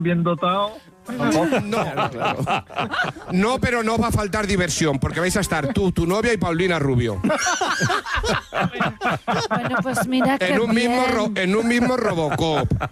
bien dotado. No, pero no va a faltar diversión, porque vais a estar tú, tu novia y Paulina Rubio. Bueno, pues mira que En un mismo Robocop.